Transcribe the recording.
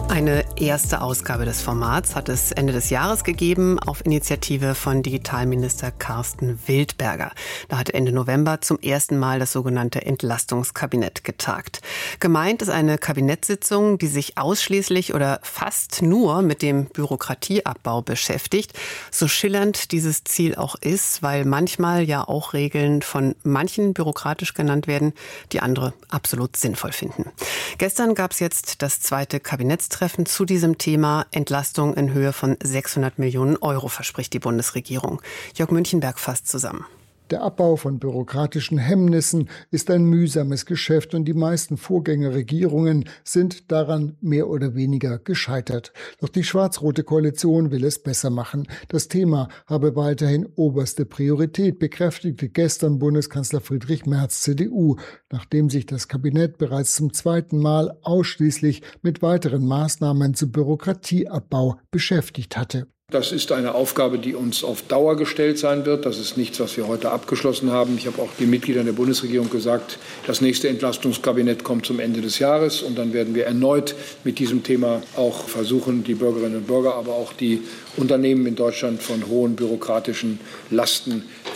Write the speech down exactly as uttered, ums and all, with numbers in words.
Eine erste Ausgabe des Formats hat es Ende des Jahres gegeben, auf Initiative von Digitalminister Carsten Wildberger. Da hat Ende November zum ersten Mal das sogenannte Entlastungskabinett getagt. Gemeint ist eine Kabinettssitzung, die sich ausschließlich oder fast nur mit dem Bürokratieabbau beschäftigt. So schillernd dieses Ziel auch ist, weil manchmal ja auch Regeln von manchen bürokratisch genannt werden, die andere absolut sinnvoll finden. Gestern gab es jetzt das zweite Kabinettstreffen zu diesem Thema. Entlastung in Höhe von sechshundert Millionen Euro verspricht die Bundesregierung. Jörg Münchenberg fasst zusammen. Der Abbau von bürokratischen Hemmnissen ist ein mühsames Geschäft und die meisten Vorgängerregierungen sind daran mehr oder weniger gescheitert. Doch die schwarz-rote Koalition will es besser machen. Das Thema habe weiterhin oberste Priorität, bekräftigte gestern Bundeskanzler Friedrich Merz, C D U, nachdem sich das Kabinett bereits zum zweiten Mal ausschließlich mit weiteren Maßnahmen zum Bürokratieabbau beschäftigt hatte. Das ist eine Aufgabe, die uns auf Dauer gestellt sein wird. Das ist nichts, was wir heute abgeschlossen haben. Ich habe auch den Mitgliedern der Bundesregierung gesagt, das nächste Entlastungskabinett kommt zum Ende des Jahres. Und dann werden wir erneut mit diesem Thema auch versuchen, die Bürgerinnen und Bürger, aber auch die Unternehmen in Deutschland von hohen bürokratischen Lasten